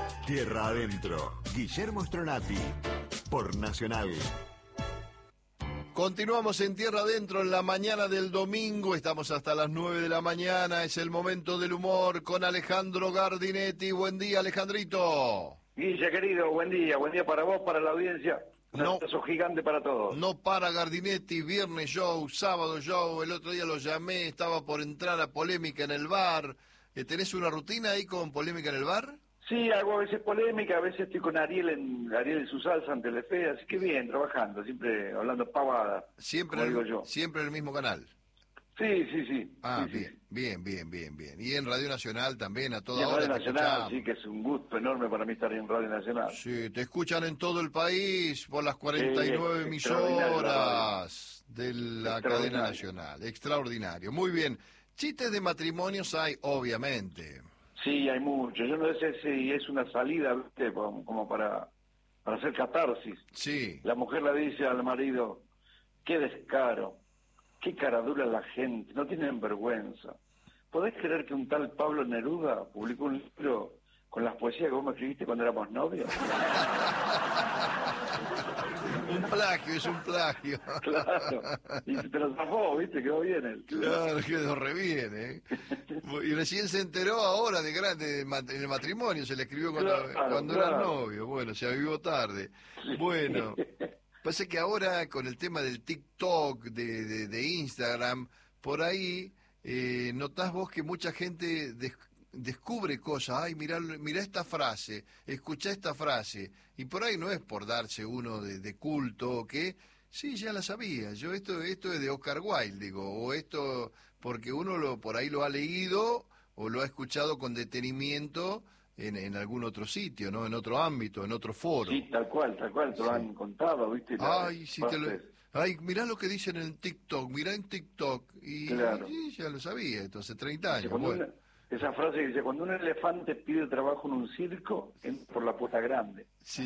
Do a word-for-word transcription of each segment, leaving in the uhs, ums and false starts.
Tierra Adentro, Guillermo Stronati, por Nacional. Continuamos en Tierra Adentro en la mañana del domingo, estamos hasta las nueve de la mañana, es el momento del humor con Alejandro Gardinetti. Buen día, Alejandrito. Guille, querido, buen día, buen día para vos, para la audiencia. Un No, abrazo gigante para todos. No para Gardinetti, viernes show, sábado show, el otro día lo llamé, estaba por entrar a Polémica en el bar. ¿Tenés una rutina ahí con Polémica en el bar? Sí, hago a veces polémica, a veces estoy con Ariel en Ariel en su salsa en Telefe, así que bien, trabajando, siempre hablando pavada. Siempre, digo el, yo. siempre el mismo canal. Sí, sí, sí. Ah, sí, bien, sí. bien, bien, bien, bien. Y en Radio Nacional también, a toda Y en hora Radio te Nacional, escuchamos. sí, que es un gusto enorme para mí estar en Radio Nacional. Sí, te escuchan en todo el país por las cuarenta y nueve Sí, emisoras de la cadena nacional. Extraordinario. Muy bien. Chistes de matrimonios hay, obviamente. Sí, hay mucho. Yo no sé si es una salida, ¿viste? Como, como para, para hacer catarsis. Sí. La mujer le dice al marido, qué descaro, qué cara dura la gente, no tienen vergüenza. ¿Podés creer que un tal Pablo Neruda publicó un libro con las poesías que vos me escribiste cuando éramos novios? Un plagio, es un plagio. Claro. Y te lo zafó, ¿viste? Quedó bien él. Claro, quedó re bien, ¿eh? Y recién se enteró ahora de grande en el matrimonio, se le escribió cuando, Claro, cuando claro. eran novios. Bueno, se avivó tarde. Sí. Bueno, pasa que ahora con el tema del TikTok, de, de, de Instagram, por ahí eh, notás vos que mucha gente des- descubre cosas. Ay, mirá, mirá esta frase, escuchá esta frase. Y por ahí no es por darse uno de, de culto, que sí, ya la sabía. Yo esto esto es de Oscar Wilde, digo, o esto porque uno lo por ahí lo ha leído o lo ha escuchado con detenimiento en, en algún otro sitio, ¿no? En otro ámbito, en otro foro. Sí, tal cual, tal cual, te lo Sí. han contado, ¿viste? La- Ay, sí te lo... Ay, mirá lo que dicen en TikTok, mirá en TikTok. Y, Claro. y ya lo sabía, esto hace treinta Dice, años. cuando Bueno. una- esa frase que dice, cuando un elefante pide trabajo en un circo, entra por la puerta grande. Sí.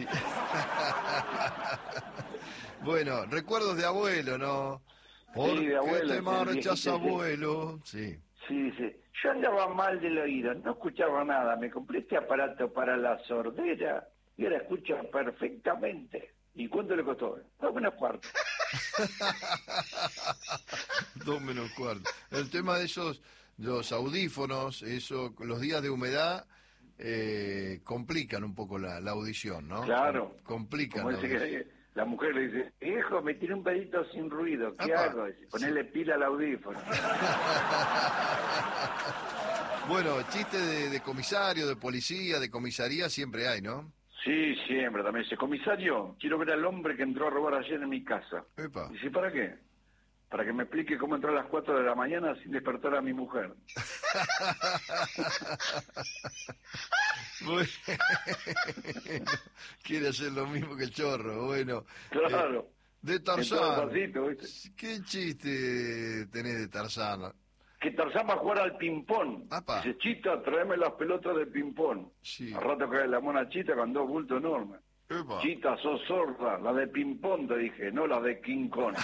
Bueno, recuerdos de abuelo, ¿no? ¿Por Sí, de abuelo, qué te sí, marchas, sí, sí. abuelo? Sí. Sí, dice, yo andaba mal del oído, no escuchaba nada, me compré este aparato para la sordera y ahora escucho perfectamente. ¿Y cuánto le costó? Dos menos cuarto. Dos menos cuarto. El tema de esos, los audífonos, eso, los días de humedad, eh, complican un poco la, la audición, ¿no? Claro. Com- complican Como la dice audición. que la mujer le dice, hijo, me tiré un pedito sin ruido, ¿qué Apa. hago? Dice, ponerle pila al audífono. Bueno, chistes de, de comisario, de policía, de comisaría, siempre hay, ¿no? Sí, siempre también. Dice, comisario, quiero ver al hombre que entró a robar ayer en mi casa. Epa. Dice, ¿para qué? Para que me explique cómo entró a las cuatro de la mañana sin despertar a mi mujer. Bueno, quiere hacer lo mismo que el chorro, bueno. Claro. Eh, de En todo Tarzán. pasito, ¿viste? ¿Qué chiste tenés de Tarzán? Que Tarzán va a jugar al ping-pong. Apa. Dice, Chita, tráeme las pelotas de ping-pong. Sí. Al rato cae la mona Chita con dos bultos enormes. Epa. Chita, sos sorda, la de ping-pong te dije, no la de King Kong.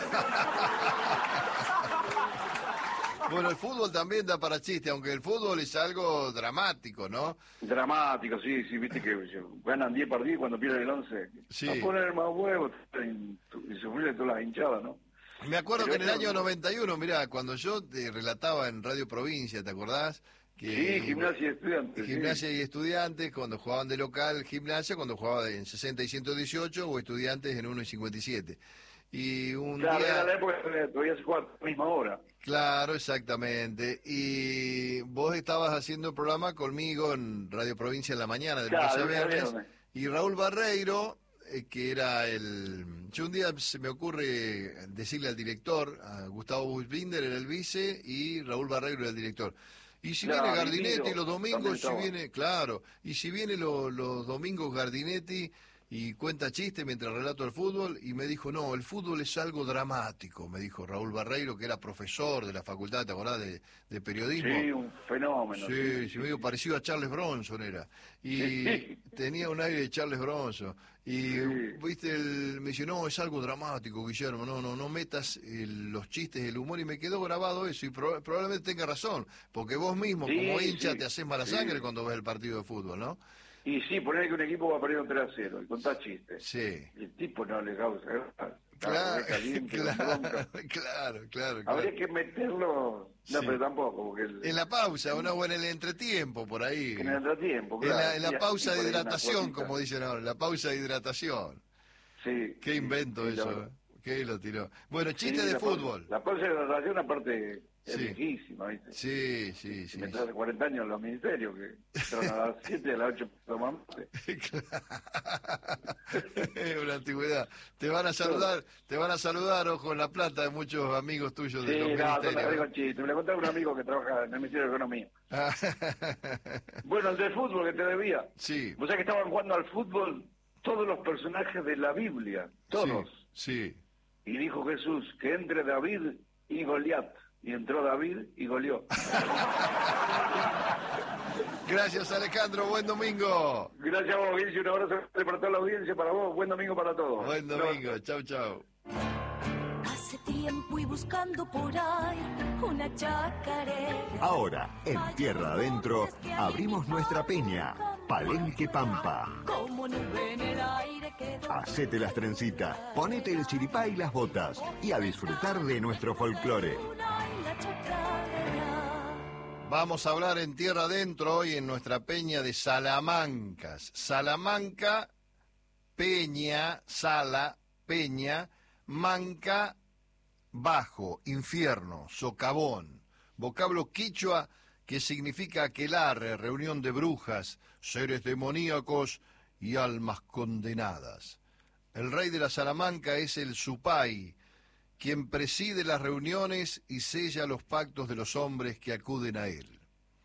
Bueno, el fútbol también da para chiste, aunque el fútbol es algo dramático, ¿no? Dramático, sí, sí, viste que ganan diez partidos y cuando pierden el once. Sí. A poner más huevos y, y sufrir todas las hinchadas, ¿no? Me acuerdo Pero que en el esto- año noventa y uno, mirá, cuando yo te relataba en Radio Provincia, ¿te acordás? Que, Sí, Gimnasia y Estudiantes, sí. Gimnasia y Estudiantes, cuando jugaban de local Gimnasia, cuando jugaba en sesenta y ciento dieciocho, o Estudiantes en uno y cincuenta y siete. Y un Claro, día... era la época que todavía se jugaba a la misma hora. Claro, exactamente. Y vos estabas haciendo el programa conmigo en Radio Provincia en la mañana, de Claro, lunes a de viernes. viernes. Y Raúl Barreiro, eh, que era el... Yo un día se me ocurre decirle al director, a Gustavo Buchbinder era el vice y Raúl Barreiro era el director. Y si Claro, viene Gardinetti Guido, los también domingos, si estaba. viene, claro, y si viene lo- los domingos Gardinetti y cuenta chistes mientras relato el fútbol, y me dijo, no, el fútbol es algo dramático, me dijo Raúl Barreiro, que era profesor de la facultad, ¿te acordás? De, de periodismo. Sí, un fenómeno. Sí, sí, medio parecido a Charles Bronson era. Y Sí. tenía un aire de Charles Bronson. Y, Sí. viste, el, me dice, no, es algo dramático, Guillermo, no, no, no metas el- los chistes, el humor, y me quedó grabado eso, y proba- probablemente tenga razón, porque vos mismo, Sí, como hincha, sí, te haces mala sí. sangre cuando ves el partido de fútbol, ¿no? Y sí, poner que un equipo va perdiendo tres a cero y contás chistes. Sí. El tipo no le causa gracia. Claro, Caliente, claro, claro, claro, Habría claro. que meterlo, no, Sí. pero tampoco, porque el, En la pausa, una buena en el entretiempo, por ahí. en el entretiempo, En claro. la, en la Y- pausa y de por ahí una hidratación, cuotita. como dicen ahora, la pausa de hidratación. Sí. Qué sí, invento sí, la eso, verdad. ¿eh? ¿Qué lo tiró? Bueno, Sí, chiste de la pausa- fútbol. La pausa de hidratación, aparte, es Sí. viejísima, ¿viste? Sí, sí, Y sí. mientras hace cuarenta años en los ministerios, que entran a las siete y a las ocho toman mate. Es una antigüedad. Te van a saludar, te van a saludar, ojo en La Plata, de muchos amigos tuyos de Sí, los no, no me ministerios. digo chiste. Me lo contaba un amigo que trabaja en el Ministerio de Economía. Bueno, el del fútbol que te debía. Sí. Vos sabés que estaban jugando al fútbol todos los personajes de la Biblia, todos. Sí, sí. Y dijo Jesús que entre David y Goliat. Y entró David y goleó. Gracias, Alejandro. Buen domingo. Gracias a vos, Guillermo. Un abrazo para toda la audiencia, para vos. Buen domingo para todos. Buen domingo. Chau, chau. Hace tiempo y buscando por ahí una chacarera. Ahora, en Tierra Adentro, abrimos nuestra peña, Palenque Pampa. Como nube en el aire quedó. Hacete las trencitas, ponete el chiripá y las botas y a disfrutar de nuestro folclore. Una y la chacarera. Vamos a hablar en Tierra Adentro hoy en nuestra peña de Salamancas. Salamanca, peña, sala, peña, manca, bajo, infierno, socavón. Vocablo quichua que significa aquelarre, reunión de brujas, seres demoníacos y almas condenadas. El rey de la Salamanca es el Supay, quien preside las reuniones y sella los pactos de los hombres que acuden a él.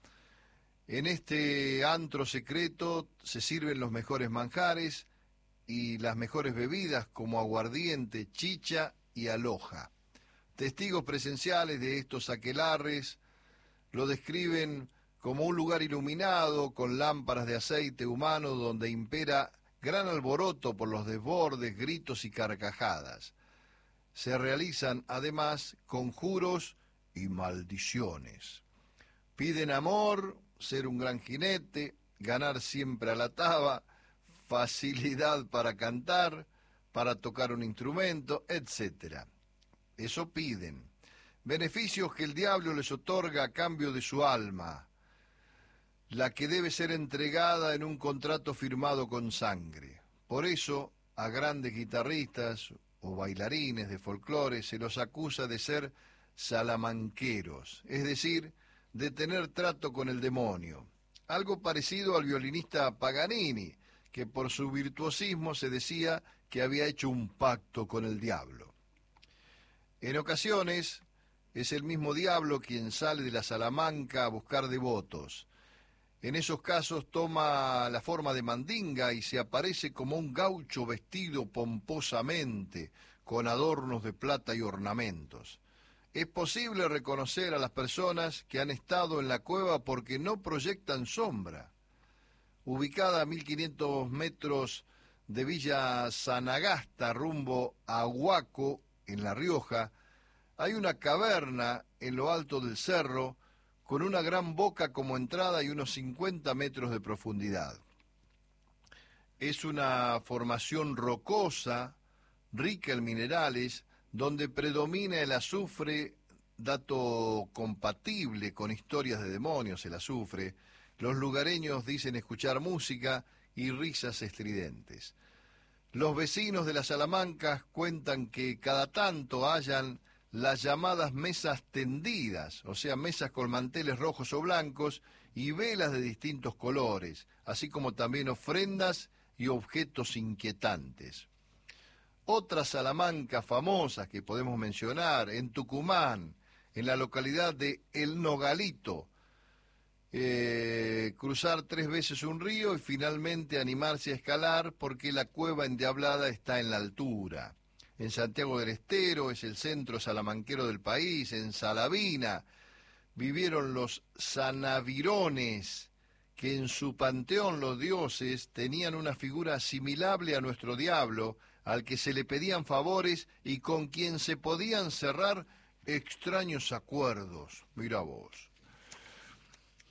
En este antro secreto se sirven los mejores manjares y las mejores bebidas como aguardiente, chicha y aloja. Testigos presenciales de estos aquelarres lo describen como un lugar iluminado con lámparas de aceite humano donde impera gran alboroto por los desbordes, gritos y carcajadas. Se realizan además conjuros y maldiciones. Piden amor, ser un gran jinete, ganar siempre a la taba, facilidad para cantar, para tocar un instrumento, etcétera. Eso piden. Beneficios que el diablo les otorga a cambio de su alma, la que debe ser entregada en un contrato firmado con sangre. Por eso, a grandes guitarristas o bailarines de folclore se los acusa de ser salamanqueros, es decir, de tener trato con el demonio. Algo parecido al violinista Paganini, que por su virtuosismo se decía que había hecho un pacto con el diablo. En ocasiones es el mismo diablo quien sale de la Salamanca a buscar devotos. En esos casos toma la forma de mandinga y se aparece como un gaucho vestido pomposamente, con adornos de plata y ornamentos. Es posible reconocer a las personas que han estado en la cueva porque no proyectan sombra. Ubicada a mil quinientos metros de Villa Sanagasta, rumbo a Huaco, en La Rioja, hay una caverna en lo alto del cerro con una gran boca como entrada y unos cincuenta metros de profundidad. Es una formación rocosa, rica en minerales, donde predomina el azufre, dato compatible con historias de demonios, el azufre. Los lugareños dicen escuchar música y risas estridentes. Los vecinos de las Salamancas cuentan que cada tanto hallan las llamadas mesas tendidas, o sea, mesas con manteles rojos o blancos y velas de distintos colores, así como también ofrendas y objetos inquietantes. Otras Salamancas famosas que podemos mencionar, en Tucumán, en la localidad de El Nogalito, eh, cruzar tres veces un río y finalmente animarse a escalar porque la cueva endiablada está en la altura. En Santiago del Estero, es el centro salamanquero del país. En Salavina vivieron los sanavirones, que en su panteón los dioses tenían una figura asimilable a nuestro diablo, al que se le pedían favores y con quien se podían cerrar extraños acuerdos. Mira vos.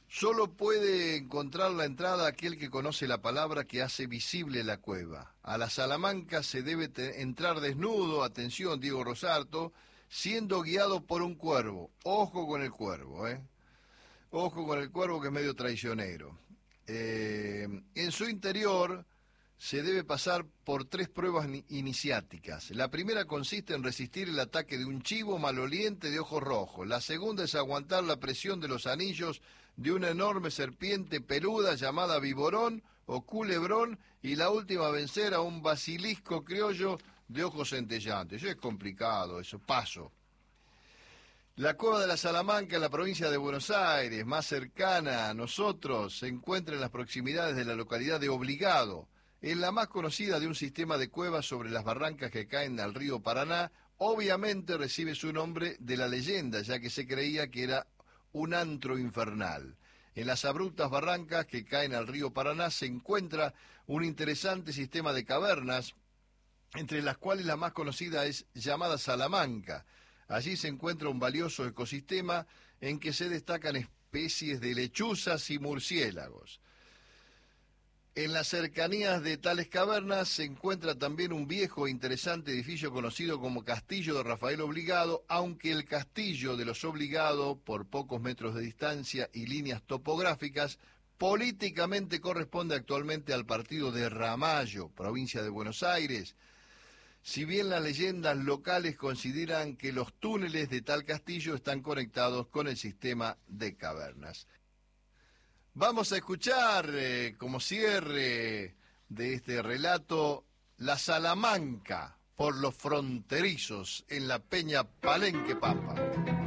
Solo puede encontrar la entrada aquel que conoce la palabra que hace visible la cueva. A la Salamanca se debe entrar desnudo, atención Diego Rosarto, siendo guiado por un cuervo. Ojo con el cuervo, ¿eh? Ojo con el cuervo que es medio traicionero. Eh, en su interior se debe pasar por tres pruebas iniciáticas. La primera consiste en resistir el ataque de un chivo maloliente de ojos rojos. La segunda es aguantar la presión de los anillos de una enorme serpiente peluda llamada viborón o culebrón, y la última vencer a un basilisco criollo de ojos centellantes. Eso es complicado, eso, paso. La cueva de la Salamanca, en la provincia de Buenos Aires, más cercana a nosotros, se encuentra en las proximidades de la localidad de Obligado. Es la más conocida de un sistema de cuevas sobre las barrancas que caen al río Paraná. Obviamente recibe su nombre de la leyenda, ya que se creía que era un antro infernal. En las abruptas barrancas que caen al río Paraná se encuentra un interesante sistema de cavernas, entre las cuales la más conocida es llamada Salamanca. Allí se encuentra un valioso ecosistema en que se destacan especies de lechuzas y murciélagos. En las cercanías de tales cavernas se encuentra también un viejo e interesante edificio conocido como Castillo de Rafael Obligado, aunque el Castillo de los Obligado, por pocos metros de distancia y líneas topográficas, políticamente corresponde actualmente al partido de Ramallo, provincia de Buenos Aires. Si bien las leyendas locales consideran que los túneles de tal castillo están conectados con el sistema de cavernas. Vamos a escuchar, eh, como cierre de este relato, la Salamanca por los fronterizos en la Peña Palenque Pampa.